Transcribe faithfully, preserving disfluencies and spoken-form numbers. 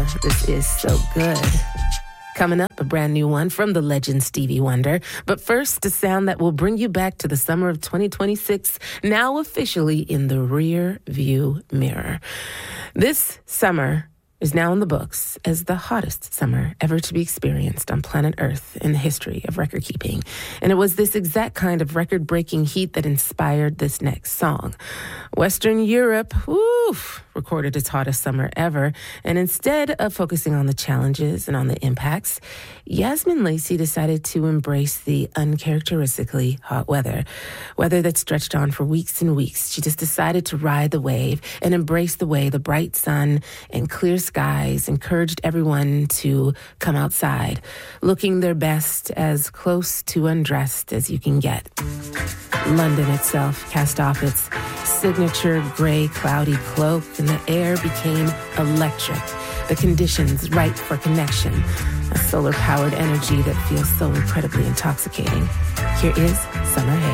Ella, this is so good. Coming up, a brand new one from the legend Stevie Wonder. But first, a sound that will bring you back to the summer of twenty twenty-six, now officially in the rear view mirror. This summer is now in the books as the hottest summer ever to be experienced on planet Earth in the history of record keeping. And it was this exact kind of record-breaking heat that inspired this next song. Western Europe, oof, recorded its hottest summer ever. And instead of focusing on the challenges and on the impacts, Yasmin Lacey decided to embrace the uncharacteristically hot weather. Weather that stretched on for weeks and weeks. She just decided to ride the wave and embrace the way the bright sun and clear skies encouraged everyone to come outside, looking their best, as close to undressed as you can get. London itself cast off its signature gray, cloudy cloak, and the air became electric. The conditions right for connection. A solar-powered energy that feels so incredibly intoxicating. Here is Summer Haze.